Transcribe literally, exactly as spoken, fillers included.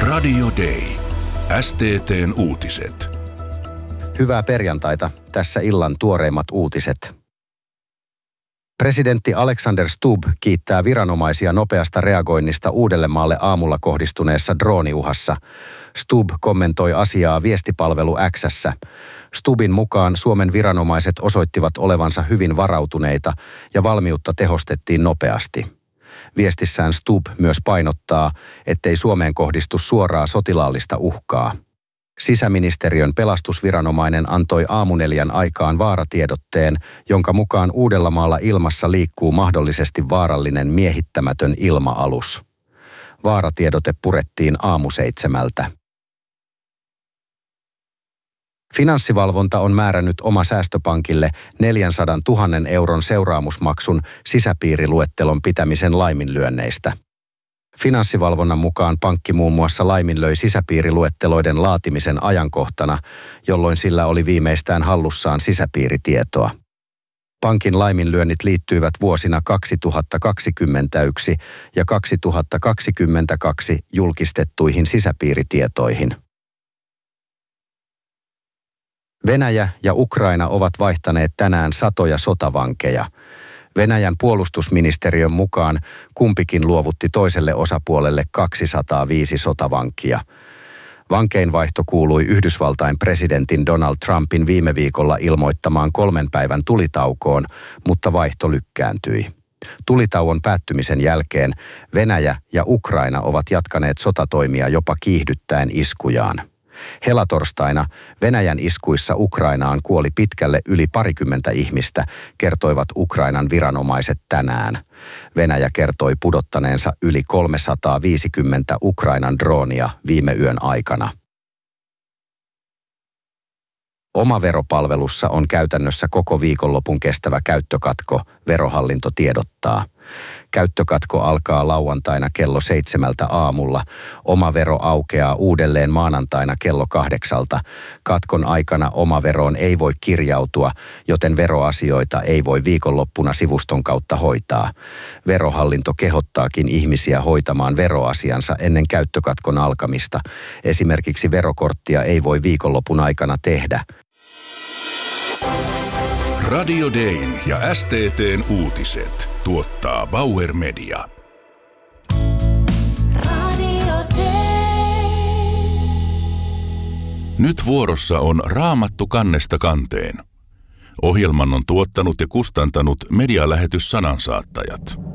Radio Day. S T T:n uutiset. Hyvää perjantaita. Tässä illan tuoreimmat uutiset. Presidentti Alexander Stubb kiittää viranomaisia nopeasta reagoinnista Uudellemaalle aamulla kohdistuneessa drooniuhassa. Stubb kommentoi asiaa viestipalvelu X:ssä. Stubbin mukaan Suomen viranomaiset osoittivat olevansa hyvin varautuneita ja valmiutta tehostettiin nopeasti. Viestissään Stubb myös painottaa, ettei Suomeen kohdistu suoraa sotilaallista uhkaa. Sisäministeriön pelastusviranomainen antoi aamuneljän aikaan vaaratiedotteen, jonka mukaan Uudellamaalla ilmassa liikkuu mahdollisesti vaarallinen miehittämätön ilma-alus. Vaaratiedote purettiin aamuseitsemältä. Finanssivalvonta on määrännyt Oma Säästöpankille neljänsadantuhannen euron seuraamusmaksun sisäpiiriluettelon pitämisen laiminlyönneistä. Finanssivalvonnan mukaan pankki muun muassa laiminlöi sisäpiiriluetteloiden laatimisen ajankohtana, jolloin sillä oli viimeistään hallussaan sisäpiiritietoa. Pankin laiminlyönnit liittyivät vuosina kaksituhattakaksikymmentäyksi ja kaksituhattakaksikymmentäkaksi julkistettuihin sisäpiiritietoihin. Venäjä ja Ukraina ovat vaihtaneet tänään satoja sotavankeja. Venäjän puolustusministeriön mukaan kumpikin luovutti toiselle osapuolelle kaksisataaviisi sotavankia. Vankeinvaihto kuului Yhdysvaltain presidentin Donald Trumpin viime viikolla ilmoittamaan kolmen päivän tulitaukoon, mutta vaihto lykkääntyi. Tulitauon päättymisen jälkeen Venäjä ja Ukraina ovat jatkaneet sotatoimia jopa kiihdyttäen iskujaan. Helatorstaina Venäjän iskuissa Ukrainaan kuoli pitkälle yli parikymmentä ihmistä, kertoivat Ukrainan viranomaiset tänään. Venäjä kertoi pudottaneensa yli kolmesataaviisikymmentä Ukrainan droonia viime yön aikana. Omaveropalvelussa on käytännössä koko viikonlopun kestävä käyttökatko, Verohallinto tiedottaa. Käyttökatko alkaa lauantaina kello seitsemältä aamulla. Omavero aukeaa uudelleen maanantaina kello kahdeksalta. Katkon aikana omaveroon ei voi kirjautua, joten veroasioita ei voi viikonloppuna sivuston kautta hoitaa. Verohallinto kehottaakin ihmisiä hoitamaan veroasiansa ennen käyttökatkon alkamista. Esimerkiksi verokorttia ei voi viikonlopun aikana tehdä. Radio Dayn ja S T T:n uutiset tuottaa Bauer Media. Radio Day. Nyt vuorossa on Raamattu kannesta kanteen. Ohjelman on tuottanut ja kustantanut medialähetys Sanansaattajat.